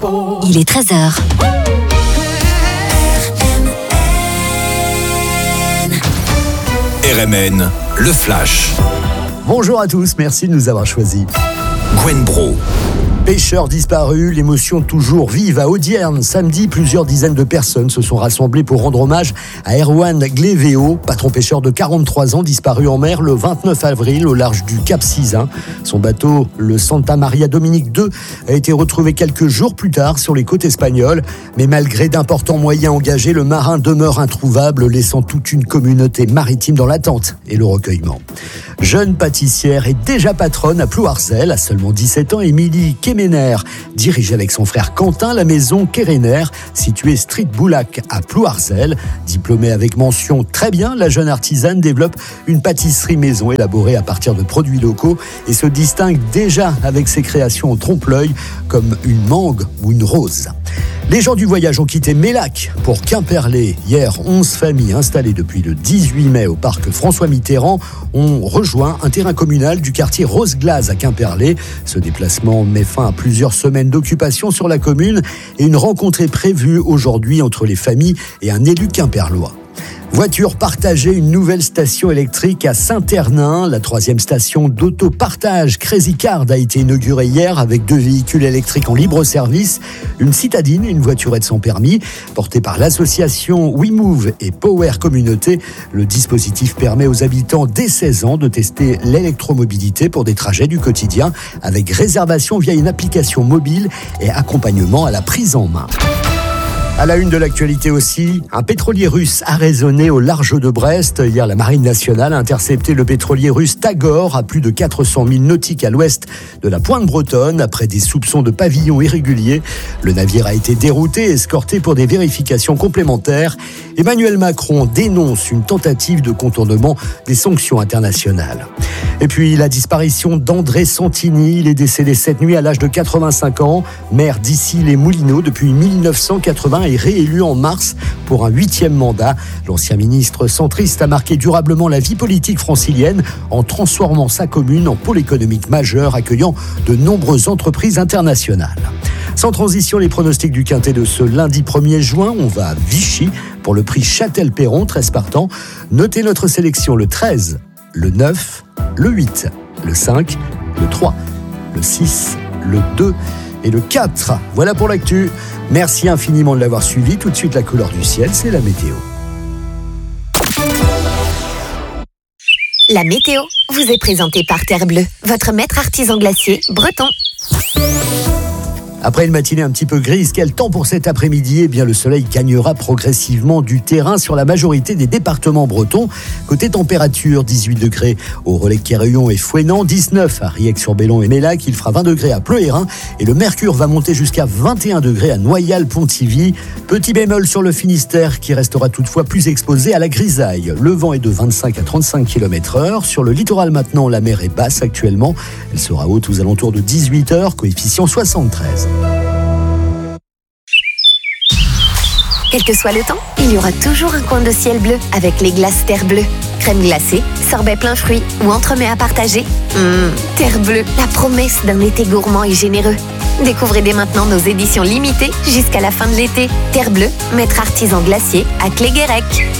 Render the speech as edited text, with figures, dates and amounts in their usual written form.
Il est 13h. RMN, le Flash. Bonjour à tous, merci de nous avoir choisis. Gwen Bro. Pêcheurs disparus, l'émotion toujours vive à Audierne. Samedi, plusieurs dizaines de personnes se sont rassemblées pour rendre hommage à Erwan Glévéo, patron pêcheur de 43 ans, disparu en mer le 29 avril au large du Cap Sizun. Son bateau, le Santa Maria Dominique II, a été retrouvé quelques jours plus tard sur les côtes espagnoles. Mais malgré d'importants moyens engagés, le marin demeure introuvable, laissant toute une communauté maritime dans l'attente et le recueillement. Jeune pâtissière et déjà patronne à Plouarzel, à seulement 17 ans, Émilie Kemener dirige avec son frère Quentin la maison Kerener, située Street Boulac à Plouarzel. Diplômée avec mention très bien, la jeune artisane développe une pâtisserie maison élaborée à partir de produits locaux et se distingue déjà avec ses créations en trompe-l'œil comme une mangue ou une rose. Les gens du voyage ont quitté Mélac pour Quimperlé. Hier, 11 familles installées depuis le 18 mai au parc François Mitterrand ont rejoint un terrain communal du quartier Rose-Glace à Quimperlé. Ce déplacement met fin à plusieurs semaines d'occupation sur la commune et une rencontre est prévue aujourd'hui entre les familles et un élu quimperlois. Voiture partagée, une nouvelle station électrique à Saint-Ternin. La 3e station d'autopartage Crazy Card a été inaugurée hier avec 2 véhicules électriques en libre service, une citadine et une voiturette sans permis. Portée par l'association WeMove et Power Communauté, le dispositif permet aux habitants dès 16 ans de tester l'électromobilité pour des trajets du quotidien avec réservation via une application mobile et accompagnement à la prise en main. À la une de l'actualité aussi, un pétrolier russe a résonné au large de Brest. Hier, la Marine nationale a intercepté le pétrolier russe Tagor à plus de 400 000 nautiques à l'ouest de la Pointe bretonne après des soupçons de pavillons irréguliers. Le navire a été dérouté et escorté pour des vérifications complémentaires. Emmanuel Macron dénonce une tentative de contournement des sanctions internationales. Et puis, la disparition d'André Santini. Il est décédé cette nuit à l'âge de 85 ans. Maire d'Issy-les-Moulineaux depuis 1980 et réélu en mars pour un 8e mandat. L'ancien ministre centriste a marqué durablement la vie politique francilienne en transformant sa commune en pôle économique majeur accueillant de nombreuses entreprises internationales. Sans transition, les pronostics du Quintet de ce lundi 1er juin. On va à Vichy pour le prix Châtel-Perron, 13 partants. Notez notre sélection le 13, le 9, le 8, le 5, le 3, le 6, le 2 et le 4. Voilà pour l'actu. Merci infiniment de l'avoir suivi. Tout de suite, la couleur du ciel, c'est la météo. La météo vous est présentée par Terre Bleue, votre maître artisan glacier breton. Après une matinée un petit peu grise, quel temps pour cet après-midi ? Eh bien, le soleil gagnera progressivement du terrain sur la majorité des départements bretons. Côté température, 18 degrés au Relais-Quéréon et Fouesnant, 19 à Riec-sur-Bellon et Mélac, il fera 20 degrés à Pleuhérin et le mercure va monter jusqu'à 21 degrés à Noyal-Pontivy. Petit bémol sur le Finistère qui restera toutefois plus exposé à la grisaille. Le vent est de 25 à 35 km/h. Sur le littoral maintenant, la mer est basse actuellement. Elle sera haute aux alentours de 18 h, coefficient 73. Quel que soit le temps, il y aura toujours un coin de ciel bleu avec les glaces Terre Bleue. Crème glacée, sorbet plein fruits ou entremets à partager. Terre Bleue, la promesse d'un été gourmand et généreux. Découvrez dès maintenant nos éditions limitées jusqu'à la fin de l'été. Terre Bleue, maître artisan glacier à Cléguérec.